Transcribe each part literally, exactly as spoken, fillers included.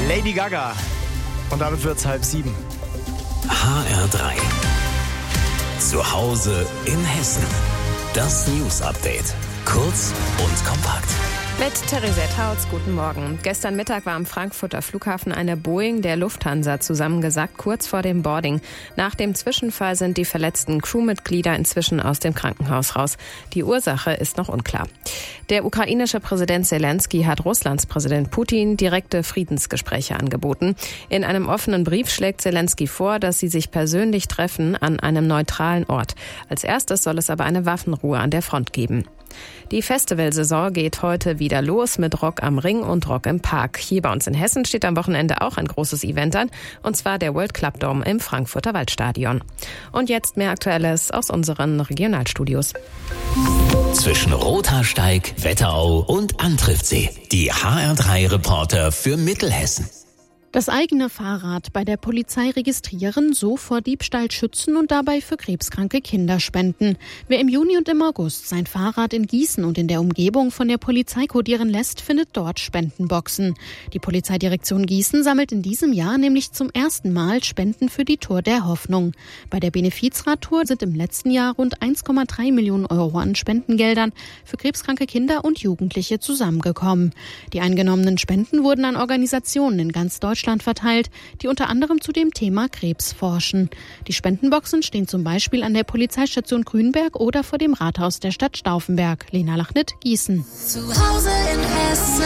Lady Gaga. Und damit wird's halb sieben. H R drei. Zu Hause in Hessen. Das News Update. Kurz und kompakt. Mit Therese Tautz, guten Morgen. Gestern Mittag war am Frankfurter Flughafen eine Boeing der Lufthansa zusammengesackt, kurz vor dem Boarding. Nach dem Zwischenfall sind die verletzten Crewmitglieder inzwischen aus dem Krankenhaus raus. Die Ursache ist noch unklar. Der ukrainische Präsident Zelensky hat Russlands Präsident Putin direkte Friedensgespräche angeboten. In einem offenen Brief schlägt Zelensky vor, dass sie sich persönlich treffen an einem neutralen Ort. Als erstes soll es aber eine Waffenruhe an der Front geben. Die Festivalsaison geht heute wieder los mit Rock am Ring und Rock im Park. Hier bei uns in Hessen steht am Wochenende auch ein großes Event an, und zwar der World Club Dome im Frankfurter Waldstadion. Und jetzt mehr Aktuelles aus unseren Regionalstudios. Zwischen Rothaarsteig, Wetterau und Antriftsee. Die H R drei Reporter für Mittelhessen. Das eigene Fahrrad bei der Polizei registrieren, so vor Diebstahl schützen und dabei für krebskranke Kinder spenden. Wer im Juni und im August sein Fahrrad in Gießen und in der Umgebung von der Polizei kodieren lässt, findet dort Spendenboxen. Die Polizeidirektion Gießen sammelt in diesem Jahr nämlich zum ersten Mal Spenden für die Tour der Hoffnung. Bei der Benefizradtour sind im letzten Jahr rund eins Komma drei Millionen Euro an Spendengeldern für krebskranke Kinder und Jugendliche zusammengekommen. Die eingenommenen Spenden wurden an Organisationen in ganz Deutschland verteilt, die unter anderem zu dem Thema Krebs forschen. Die Spendenboxen stehen zum Beispiel an der Polizeistation Grünberg oder vor dem Rathaus der Stadt Stauffenberg. Lena Lachnitt, Gießen. Zu Hause in Hessen.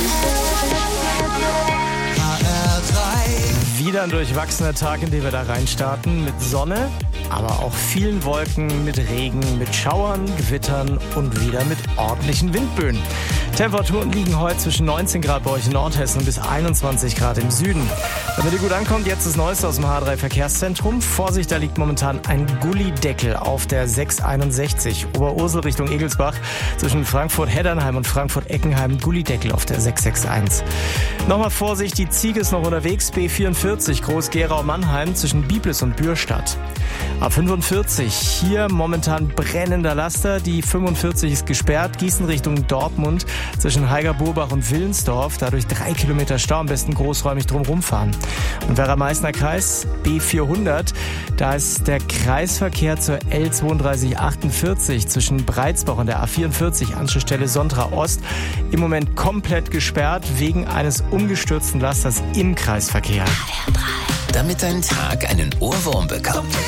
H R drei. Wieder ein durchwachsener Tag, in den wir da reinstarten, mit Sonne, aber auch vielen Wolken, mit Regen, mit Schauern, Gewittern und wieder mit ordentlichen Windböen. Temperaturen liegen heute zwischen neunzehn Grad bei euch in Nordhessen bis einundzwanzig Grad im Süden. Damit ihr gut ankommt, jetzt das Neueste aus dem H drei Verkehrszentrum. Vorsicht, da liegt momentan ein Gullideckel auf der sechs einundsechzig. Oberursel Richtung Egelsbach zwischen Frankfurt-Heddernheim und Frankfurt-Eckenheim. Gullideckel auf der sechs sechs eins. Nochmal Vorsicht, die Ziege ist noch unterwegs. B vierundvierzig Groß-Gerau-Mannheim zwischen Biblis und Bürstadt. A fünfundvierzig, hier momentan brennender Laster. Die fünfundvierzig ist gesperrt. Gießen Richtung Dortmund zwischen Heiger-Burbach und Willensdorf. Dadurch drei Kilometer Stau, am besten großräumig drumherum fahren. Und Werra-Meißner Kreis, B vierhundert. Da ist der Kreisverkehr zur L zweiunddreißig achtundvierzig zwischen Breitsbach und der A vierundvierzig, Anschlussstelle Sontra Ost, im Moment komplett gesperrt wegen eines umgestürzten Lasters im Kreisverkehr. Damit dein Tag einen Ohrwurm bekommt.